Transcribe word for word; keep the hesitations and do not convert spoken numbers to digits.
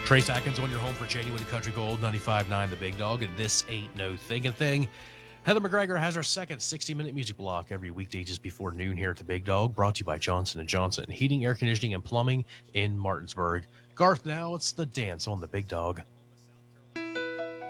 Trace Atkins on your home for Genuine Country Gold, ninety-five point nine The Big Dog, and this ain't no thinking thing. Heather McGregor has our second sixty-minute music block every weekday just before noon here at The Big Dog, brought to you by Johnson and Johnson, heating, air conditioning, and plumbing in Martinsburg. Garth, now it's the dance on The Big Dog.